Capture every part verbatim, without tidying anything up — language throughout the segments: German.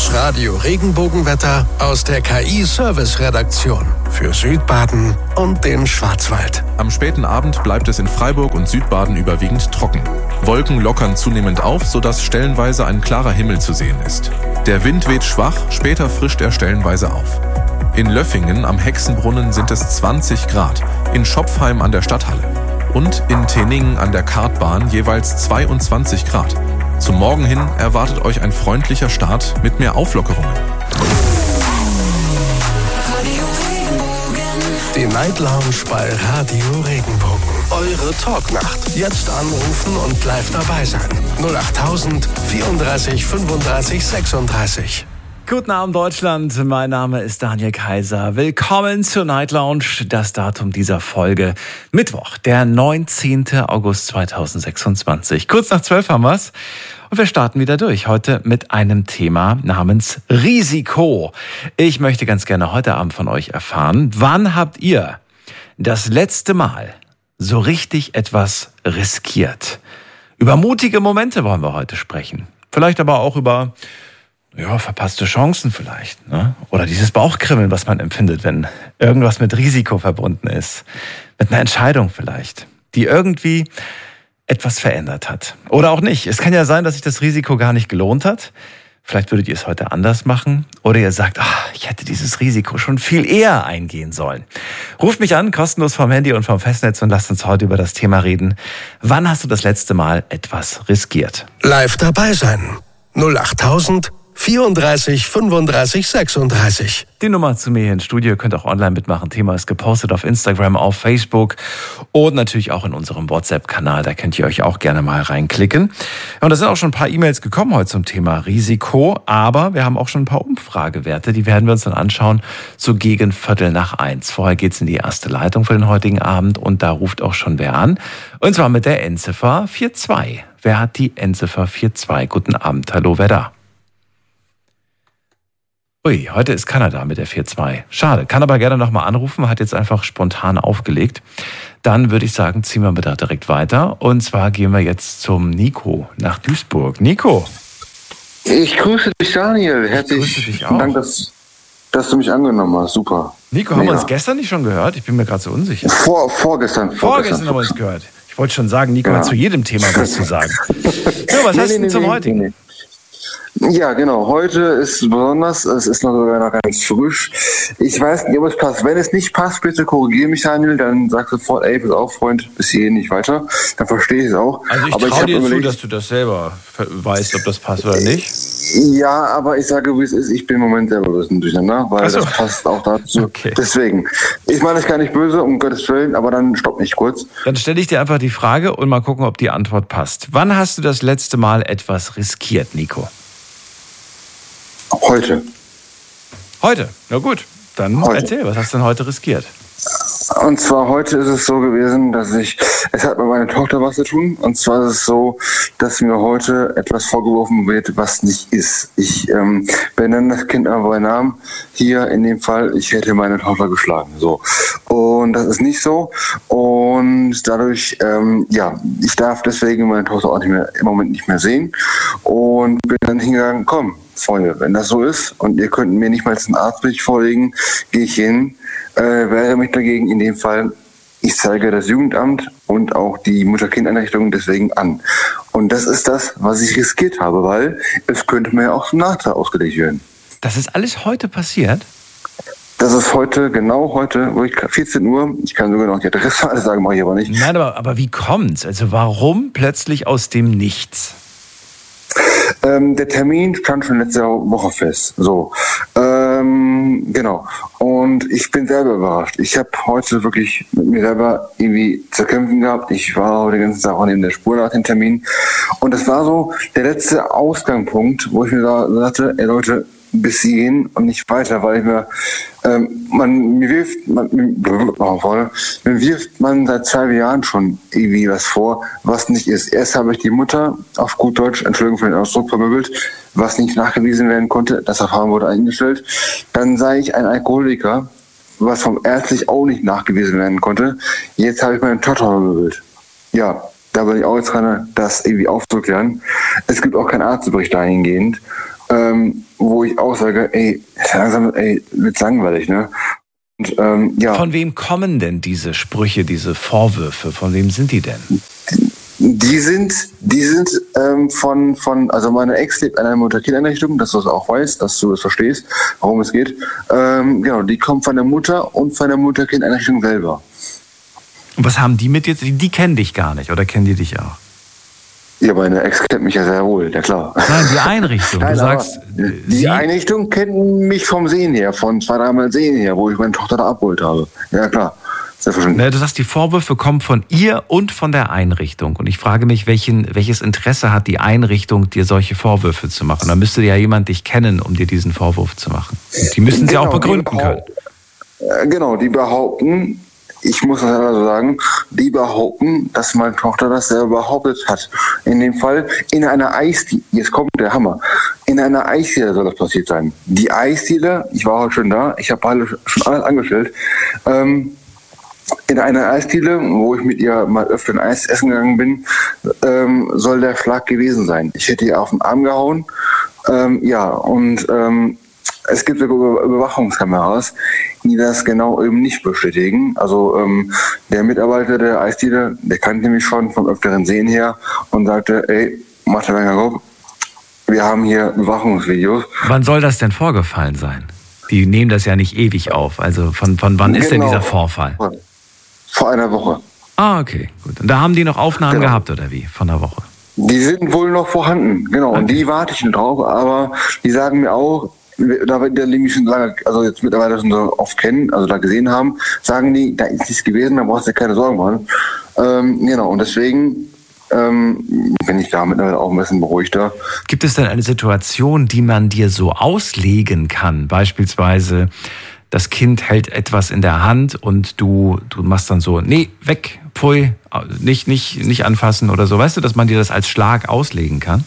Das Radio Regenbogenwetter aus der K I-Service-Redaktion für Südbaden und den Schwarzwald. Am späten Abend bleibt es in Freiburg und Südbaden überwiegend trocken. Wolken lockern zunehmend auf, sodass stellenweise ein klarer Himmel zu sehen ist. Der Wind weht schwach, später frischt er stellenweise auf. In Löffingen am Hexenbrunnen sind es zwanzig Grad, in Schopfheim an der Stadthalle und in Teningen an der Kartbahn jeweils zweiundzwanzig Grad. Zum Morgen hin erwartet euch ein freundlicher Start mit mehr Auflockerungen. Die Night Lounge bei Radio Regenbogen. Eure Talknacht. Jetzt anrufen und live dabei sein. null achttausend vierunddreißig fünfunddreißig sechsunddreißig. Guten Abend Deutschland, mein Name ist Daniel Kaiser. Willkommen zur Night Lounge. Das Datum dieser Folge: Mittwoch, der neunzehnten August zweitausendsechsundzwanzig. Kurz nach zwölf haben wir's. Und wir starten wieder durch. Heute mit einem Thema namens Risiko. Ich möchte ganz gerne heute Abend von euch erfahren, wann habt ihr das letzte Mal so richtig etwas riskiert? Über mutige Momente wollen wir heute sprechen. Vielleicht aber auch über ja, verpasste Chancen vielleicht, ne? Oder dieses Bauchkrimmeln, was man empfindet, wenn irgendwas mit Risiko verbunden ist. Mit einer Entscheidung vielleicht, die irgendwie etwas verändert hat. Oder auch nicht. Es kann ja sein, dass sich das Risiko gar nicht gelohnt hat. Vielleicht würdet ihr es heute anders machen. Oder ihr sagt, ach, ich hätte dieses Risiko schon viel eher eingehen sollen. Ruft mich an, kostenlos vom Handy und vom Festnetz, und lasst uns heute über das Thema reden. Wann hast du das letzte Mal etwas riskiert? Live dabei sein. null achttausend vierunddreißig fünfunddreißig sechsunddreißig. Die Nummer zu mir hier ins Studio. Ihr könnt auch online mitmachen. Thema ist gepostet auf Instagram, auf Facebook und natürlich auch in unserem WhatsApp-Kanal. Da könnt ihr euch auch gerne mal reinklicken. Und da sind auch schon ein paar E-Mails gekommen heute zum Thema Risiko. Aber wir haben auch schon ein paar Umfragewerte. Die werden wir uns dann anschauen, so gegen Viertel nach eins. Vorher geht's in die erste Leitung für den heutigen Abend. Und da ruft auch schon wer an. Und zwar mit der Endziffer vier zwei. Wer hat die Endziffer vier zwei? Guten Abend. Hallo, wer da? Ui, heute ist Kanada mit der vier zwei. Schade, kann aber gerne nochmal anrufen, hat jetzt einfach spontan aufgelegt. Dann würde ich sagen, ziehen wir da direkt weiter. Und zwar gehen wir jetzt zum Nico nach Duisburg. Nico. Ich grüße dich, Daniel. Herzlich ich grüße dich auch. Dank, dass, dass du mich angenommen hast. Super. Nico, haben Mega. wir uns gestern nicht schon gehört? Ich bin mir gerade so unsicher. Vor, vorgestern. Vorgestern, vorgestern haben wir uns gehört. Ich wollte schon sagen, Nico ja. hat zu jedem Thema was zu sagen. So, was nee, hast du nee, denn zum nee, heutigen? Nee, nee. Ja, genau. Heute ist besonders, es ist noch sogar noch ganz frisch. Ich weiß nicht, ob es passt. Wenn es nicht passt, bitte korrigiere mich, Daniel. Dann sag sofort, ey, pass auf, Freund, bis hierhin nicht weiter. Dann verstehe ich es auch. Also ich traue dir zu, dass du das selber weißt, ob das passt oder nicht. Ja, aber ich sage, wie es ist, ich bin im Moment selber ein bisschen durcheinander, weil so. Das passt auch dazu. Okay. Deswegen. Ich meine, das ist gar nicht böse, um Gottes Willen, aber dann stopp mich kurz. Dann stelle ich dir einfach die Frage und mal gucken, ob die Antwort passt. Wann hast du das letzte Mal etwas riskiert, Nico? Heute. Heute? Na gut, dann heute. Erzähl, was hast du denn heute riskiert? Und zwar heute ist es so gewesen, dass ich, es hat mit meiner Tochter was zu tun. Und zwar ist es so, dass mir heute etwas vorgeworfen wird, was nicht ist. Ich ähm, benenne das Kind aber bei Namen. Hier in dem Fall, ich hätte meine Tochter geschlagen. So. Und das ist nicht so. Und dadurch, ähm, ja, ich darf deswegen meine Tochter auch nicht mehr, im Moment nicht mehr sehen. Und bin dann hingegangen, komm, Freunde, wenn das so ist und ihr könnt mir nicht mal einen Arztbericht vorlegen, gehe ich hin, äh, wehre mich dagegen. In dem Fall, ich zeige das Jugendamt und auch die Mutter-Kind-Einrichtung deswegen an. Und das ist das, was ich riskiert habe, weil es könnte mir ja auch zum Nachteil ausgelegt werden. Das ist alles heute passiert? Das ist heute, genau heute, wo ich vierzehn Uhr, ich kann sogar noch die Adresse alles sagen, mache ich aber nicht. Nein, aber, aber wie kommt's? Also warum plötzlich aus dem Nichts? Ähm, der Termin stand schon letzte Woche fest. So, ähm, genau. Und ich bin selber überrascht. Ich habe heute wirklich mit mir selber irgendwie zu kämpfen gehabt. Ich war heute den ganzen Tag auch neben der Spur nach dem Termin. Und das war so der letzte Ausgangspunkt, wo ich mir da sagte, ey Leute, bis hierhin und nicht weiter, weil ich mir, ähm, man, mir wirft, man, mir, mir wirft man seit zwei Jahren schon irgendwie was vor, was nicht ist. Erst habe ich die Mutter auf gut Deutsch, Entschuldigung für den Ausdruck, vermöbelt, was nicht nachgewiesen werden konnte. Das Verfahren wurde eingestellt. Dann sei ich ein Alkoholiker, was vom ärztlich auch nicht nachgewiesen werden konnte. Jetzt habe ich meine Tochter vermöbelt. Ja, da bin ich auch jetzt dran, das irgendwie aufzuklären. Es gibt auch keinen Arztbericht dahingehend. Ähm, wo ich auch sage, ey, langsam, ey, wird's langweilig, ne? Und, ähm, ja. Von wem kommen denn diese Sprüche, diese Vorwürfe? Von wem sind die denn? Die sind, die sind ähm, von, von, also meine Ex lebt in einer Mutter-Kind-Einrichtung, dass du es auch weißt, dass du es verstehst, worum es geht. Ähm, genau, die kommt von der Mutter und von der Mutter-Kind-Einrichtung selber. Und was haben die mit jetzt? Die, die kennen dich gar nicht, oder kennen die dich auch? Ja, meine Ex kennt mich ja sehr wohl, ja klar. Nein, die Einrichtung. Nein, du sagst, die sie Einrichtung kennt mich vom Sehen her, von zwei, dreimal Sehen her, wo ich meine Tochter da abgeholt habe. Ja, klar. Du sagst, die Vorwürfe kommen von ihr und von der Einrichtung. Und ich frage mich, welchen, welches Interesse hat die Einrichtung, dir solche Vorwürfe zu machen? Da müsste ja jemand dich kennen, um dir diesen Vorwurf zu machen. Und die müssen genau, sie auch begründen können. Genau, die behaupten, ich muss das also sagen, die behaupten, dass meine Tochter das selber behauptet hat. In dem Fall in einer Eisdiele, jetzt kommt der Hammer, in einer Eisdiele soll das passiert sein. Die Eisdiele, ich war heute schon da, ich habe alle, schon alles angestellt, ähm, in einer Eisdiele, wo ich mit ihr mal öfter ein Eis essen gegangen bin, ähm, soll der Schlag gewesen sein. Ich hätte ihr auf den Arm gehauen. Ähm, ja, und ähm, es gibt sogar Überwachungskameras, die das genau eben nicht bestätigen. Also ähm, der Mitarbeiter der Eisdiele, der kannte mich schon vom öfteren Sehen her und sagte, ey, Martin Wenger, wir haben hier Überwachungsvideos. Wann soll das denn vorgefallen sein? Die nehmen das ja nicht ewig auf. Also von, von wann ist genau. denn dieser Vorfall? Vor einer Woche. Ah, okay, gut. Und da haben die noch Aufnahmen genau. gehabt, oder wie? Von der Woche? Die sind wohl noch vorhanden, genau. Okay. Und die warte ich noch drauf, aber die sagen mir auch, da wir die mich schon lange, also jetzt mittlerweile schon so oft kennen, also da gesehen haben, sagen die, da ist nichts gewesen, da brauchst du dir keine Sorgen machen. Ähm, genau, und deswegen ähm, bin ich da mittlerweile auch ein bisschen beruhigter. Gibt es denn eine Situation, die man dir so auslegen kann? Beispielsweise, das Kind hält etwas in der Hand und du, du machst dann so, nee, weg, pfui, nicht, nicht, nicht anfassen oder so. Weißt du, dass man dir das als Schlag auslegen kann?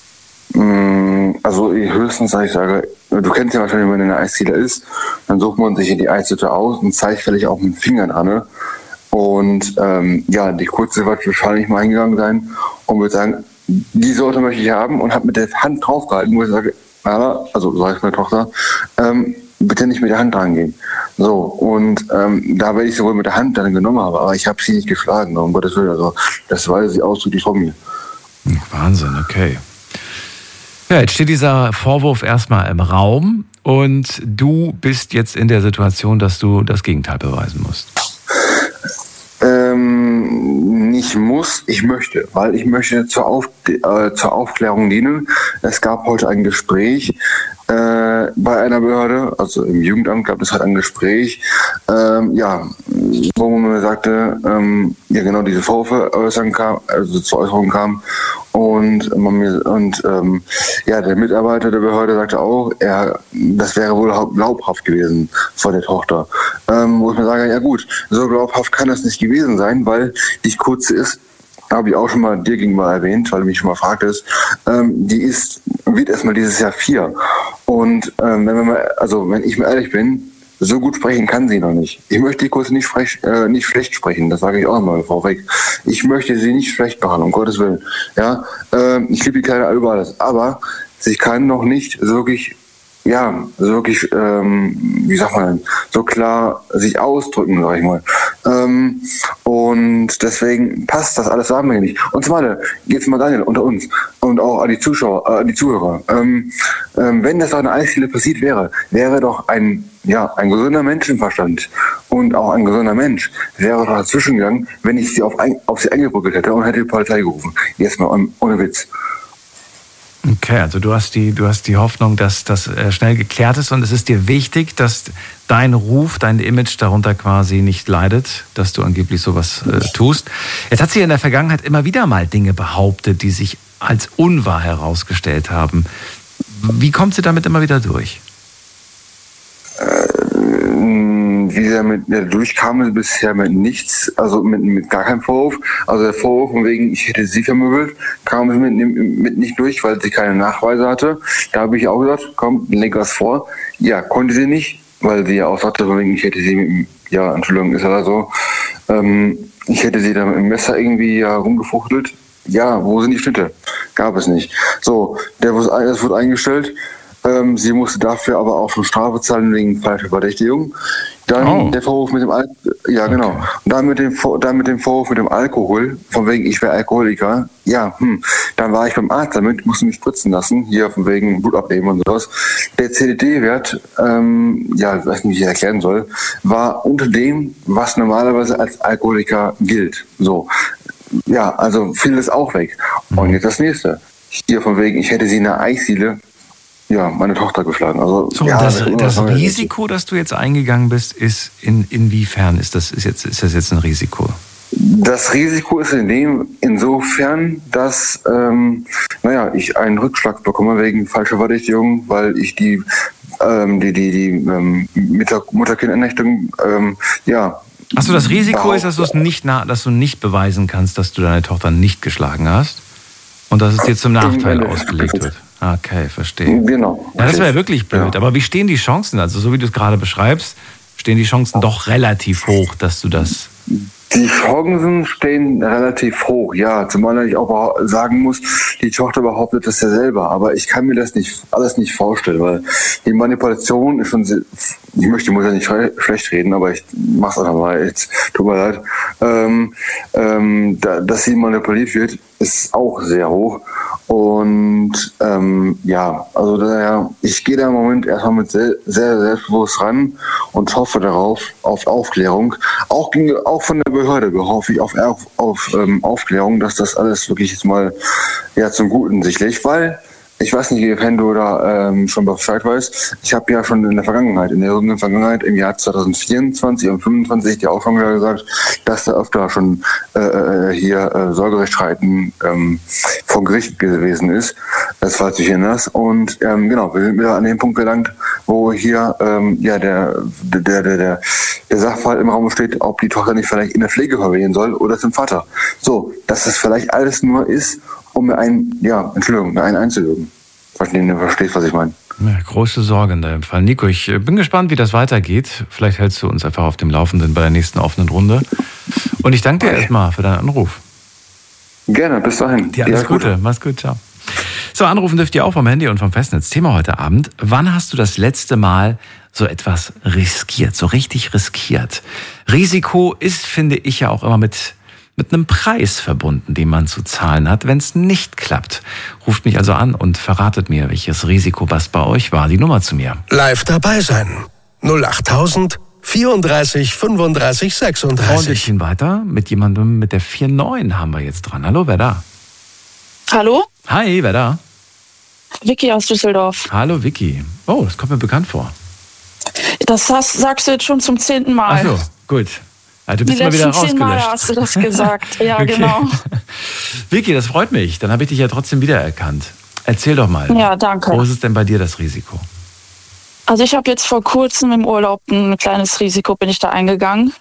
Also höchstens, ich sage, du kennst ja wahrscheinlich, wenn man in einer Eisdiele ist, dann sucht man sich in die Eishütte aus und zeigt vielleicht auch mit dem Finger dran. Ne? Und ähm, ja, die Kurze wird wahrscheinlich mal hingegangen sein und würde sagen, die Sorte möchte ich haben und hat mit der Hand draufgehalten, wo ich sage, also so heißt meine Tochter, ähm, bitte nicht mit der Hand rangehen. So, und ähm, da werde ich sowohl mit der Hand dann genommen habe, aber ich habe sie nicht geschlagen, um Gottes Willen. Also das weiß sie ausdrücklich von mir. Wahnsinn, okay. Ja, jetzt steht dieser Vorwurf erstmal im Raum und du bist jetzt in der Situation, dass du das Gegenteil beweisen musst. Ähm, nicht muss, ich möchte, weil ich möchte zur, Auf, äh, zur Aufklärung dienen. Es gab heute ein Gespräch äh, bei einer Behörde, also im Jugendamt gab es halt ein Gespräch, ähm, ja, wo man mir sagte, ähm, ja genau diese Vorwürfe äußern kam, also zur Äußerung kam und man mir und ähm, ja der Mitarbeiter der Behörde sagte auch, er das wäre wohl glaubhaft gewesen vor der Tochter, ähm, wo ich mir sage, ja gut, so glaubhaft kann das nicht gewesen sein, weil die Kurze ist, habe ich auch schon mal dir gegenüber erwähnt, weil du mich schon mal fragtest, ähm, die ist, wird erstmal dieses Jahr vier. Und ähm, wenn wir mal, also wenn ich mal ehrlich bin, so gut sprechen kann sie noch nicht. Ich möchte die Kurse nicht, sprech, äh, nicht schlecht sprechen, das sage ich auch mal vorweg. Ich möchte sie nicht schlecht machen, um Gottes Willen. Ja, ähm, ich liebe die Kleine über alles, aber sie kann noch nicht wirklich, ja, wirklich, ähm, wie sagt man, so klar sich ausdrücken, sag ich mal. Ähm, und deswegen passt das alles sagen wir nicht. Und zwar, jetzt mal Daniel, unter uns und auch an die Zuschauer, äh, an die Zuhörer. Ähm, ähm, wenn das auf einer Eisdiele passiert wäre, wäre doch ein, ja, ein gesunder Menschenverstand und auch ein gesunder Mensch wäre doch dazwischen gegangen, wenn ich sie auf, ein, auf sie eingebrückelt hätte und hätte die Polizei gerufen. Jetzt mal ohne Witz. Okay, also du hast die, du hast die Hoffnung, dass das äh, schnell geklärt ist und es ist dir wichtig, dass dein Ruf, dein Image darunter quasi nicht leidet, dass du angeblich sowas äh, tust. Jetzt hat sie in der Vergangenheit immer wieder mal Dinge behauptet, die sich als unwahr herausgestellt haben. Wie kommt sie damit immer wieder durch? Wie sie damit ja, durchkam, ist bisher mit nichts, also mit, mit gar keinem Vorwurf. Also der Vorwurf von wegen, ich hätte sie vermöbelt, kam sie mit, mit nicht durch, weil sie keine Nachweise hatte. Da habe ich auch gesagt, komm, leg was vor. Ja, konnte sie nicht, weil sie ja auch sagte, von wegen, ich hätte sie mit, ja, Entschuldigung, ist ja so, ähm, ich hätte sie da mit dem Messer irgendwie ja, rumgefuchtelt. Ja, wo sind die Schnitte? Gab es nicht. So, der, das wurde eingestellt. Ähm, sie musste dafür aber auch schon Strafe zahlen wegen falscher Verdächtigung. Dann oh. der Vorwurf mit dem Al ja genau. Okay. Und dann mit dem dann mit dem Vorwurf mit dem Alkohol, von wegen ich wäre Alkoholiker. Ja, hm. Dann war ich beim Arzt damit, musste mich spritzen lassen, hier von wegen Blut abnehmen und sowas. Der C D D-Wert, ähm, ja, ich weiß nicht, wie ich erklären soll, war unter dem, was normalerweise als Alkoholiker gilt. So, ja, also fiel das auch weg. Und jetzt das nächste. Hier von wegen, ich hätte sie in der Eisdiele, ja, meine Tochter geschlagen. Also, so, ja, das, das, das Risiko, das du jetzt eingegangen bist, ist in, inwiefern ist das, ist, jetzt, ist das jetzt ein Risiko? Das Risiko ist in dem, insofern, dass ähm, naja, ich einen Rückschlag bekomme wegen falscher Verdächtigung, weil ich die, ähm, die, die, die ähm, Mutter-Kind-Ernächtung, ähm, ja. Achso, das Risiko ist, dass du es nicht, dass du nicht beweisen kannst, dass du deine Tochter nicht geschlagen hast und dass es dir zum Nachteil ausgelegt wird. Okay, verstehe. Genau. Ja, das wäre wirklich blöd. Ja. Aber wie stehen die Chancen? Also so wie du es gerade beschreibst, stehen die Chancen doch relativ hoch, dass du das... Die Chancen stehen relativ hoch, ja. Zumal ich auch sagen muss, die Tochter behauptet das ja selber. Aber ich kann mir das nicht alles nicht vorstellen, weil die Manipulation ist schon sehr, ich möchte, muss ja nicht schlecht reden, aber ich mach's einfach mal, jetzt tut mir leid. Ähm, ähm, da, dass sie manipuliert wird, ist auch sehr hoch. Und ähm, ja, also daher, ich gehe da im Moment erstmal mit sehr, sehr selbstbewusst ran und hoffe darauf, auf Aufklärung. Auch, auch von der Behörde hoffe ich auf, auf, auf ähm, Aufklärung, dass das alles wirklich jetzt mal ja, zum Guten sich legt, weil ich weiß nicht, wenn du da ähm, schon Bescheid weißt, ich habe ja schon in der Vergangenheit, in der jüngeren Vergangenheit, im Jahr zwanzig vierundzwanzig und fünfundzwanzig dir auch schon gesagt, dass da öfter schon äh, hier äh, Sorgerechtsstreiten ähm, vor Gericht gewesen ist, das falls du dich erinnerst. Und ähm, genau, wir sind wieder an dem Punkt gelangt, wo hier ähm, ja der, der, der, der, der Sachverhalt im Raum steht, ob die Tochter nicht vielleicht in der Pflege verwehen soll oder zum Vater. So, dass das vielleicht alles nur ist, um mir einen, ja, Entschuldigung, mir einen einzuwirken. Falls du verstehst, was ich meine. Ja, große Sorge in deinem Fall. Nico, ich bin gespannt, wie das weitergeht. Vielleicht hältst du uns einfach auf dem Laufenden bei der nächsten offenen Runde. Und ich danke dir erstmal für deinen Anruf. Gerne, bis dahin. Dir alles Gute. Gute. Mach's gut, ciao. So, anrufen dürft ihr auch vom Handy und vom Festnetz. Thema heute Abend: Wann hast du das letzte Mal so etwas riskiert, so richtig riskiert? Risiko ist, finde ich, ja auch immer mit... mit einem Preis verbunden, den man zu zahlen hat, wenn es nicht klappt. Ruft mich also an und verratet mir, welches Risiko was bei euch war. Die Nummer zu mir. Live dabei sein. null acht tausend vierunddreißig fünfunddreißig sechsunddreißig. Und ich bin weiter mit jemandem mit der vier neun haben wir jetzt dran. Hallo, wer da? Hallo? Hi, wer da? Vicky aus Düsseldorf. Hallo, Vicky. Oh, das kommt mir bekannt vor. Das hast, sagst du jetzt schon zum zehnten Mal. Ach so, gut. Ja, du bist Die mal wieder letzten zehn Mal rausgelöscht. hast du das gesagt. Ja, okay. Genau. Vicky, das freut mich. Dann habe ich dich ja trotzdem wiedererkannt. Erzähl doch mal. Ja, danke. Wo ist es denn bei dir das Risiko? Also ich habe jetzt vor kurzem im Urlaub ein kleines Risiko, bin ich da eingegangen.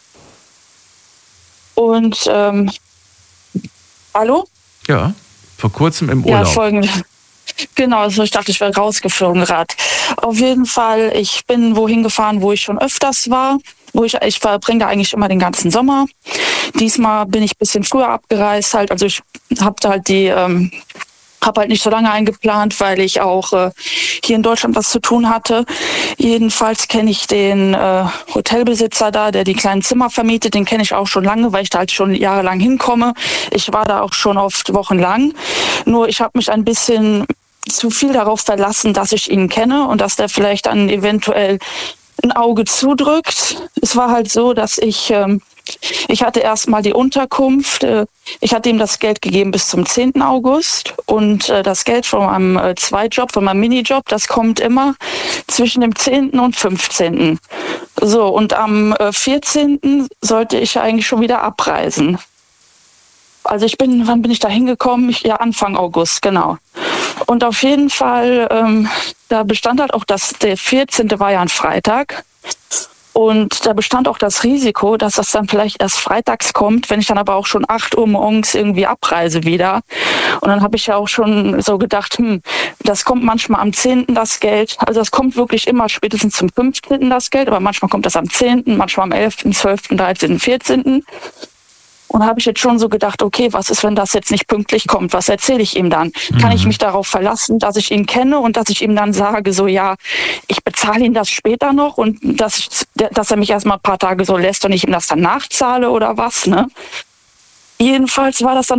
Und, ähm, hallo? Ja, vor kurzem im Urlaub. Ja, folgende. Genau, also ich dachte, ich wäre rausgeflogen gerade. Auf jeden Fall, ich bin wohin gefahren, wo ich schon öfters war. Wo ich, ich verbringe da eigentlich immer den ganzen Sommer. Diesmal bin ich ein bisschen früher abgereist halt. Also ich habe halt die, ähm, habe halt nicht so lange eingeplant, weil ich auch äh, hier in Deutschland was zu tun hatte. Jedenfalls kenne ich den äh, Hotelbesitzer da, der die kleinen Zimmer vermietet. Den kenne ich auch schon lange, weil ich da halt schon jahrelang hinkomme. Ich war da auch schon oft wochenlang. Nur ich habe mich ein bisschen zu viel darauf verlassen, dass ich ihn kenne und dass der vielleicht dann eventuell ein Auge zudrückt. Es war halt so, dass ich, ähm, ich hatte erstmal die Unterkunft, äh, ich hatte ihm das Geld gegeben bis zum zehnten August und äh, das Geld von meinem äh, Zweitjob, von meinem Minijob, das kommt immer zwischen dem zehnten und fünfzehnten So, und am äh, vierzehnten sollte ich eigentlich schon wieder abreisen. Also ich bin, wann bin ich da hingekommen? Ich, ja, Anfang August, genau. Und auf jeden Fall, ähm, da bestand halt auch, dass der vierzehnte war ja ein Freitag. Und da bestand auch das Risiko, dass das dann vielleicht erst freitags kommt, wenn ich dann aber auch schon acht Uhr morgens irgendwie abreise wieder. Und dann habe ich ja auch schon so gedacht, hm, das kommt manchmal am zehnten das Geld. Also das kommt wirklich immer spätestens zum fünfzehnten das Geld, aber manchmal kommt das am zehnten, manchmal am elften, zwölften, dreizehnten, vierzehnten Und habe ich jetzt schon so gedacht, okay, was ist, wenn das jetzt nicht pünktlich kommt? Was erzähle ich ihm dann? Mhm. Kann ich mich darauf verlassen, dass ich ihn kenne und dass ich ihm dann sage, so ja, ich bezahle ihn das später noch und dass, ich, dass er mich erstmal ein paar Tage so lässt und ich ihm das dann nachzahle oder was, ne? Jedenfalls war das dann